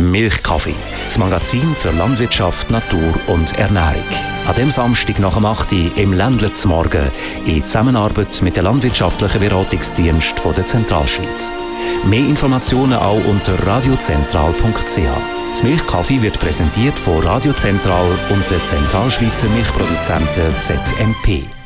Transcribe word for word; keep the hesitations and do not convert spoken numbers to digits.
Milchkaffee, das Magazin für Landwirtschaft, Natur und Ernährung. An dem Samstag nach dem acht Uhr im Ländler zum Morgen in Zusammenarbeit mit dem landwirtschaftlichen Beratungsdienst der Zentralschweiz. Mehr Informationen auch unter radiozentral punkt c h. Das Milchkaffee wird präsentiert von Radio Zentral und der Zentralschweizer Milchproduzenten Z M P.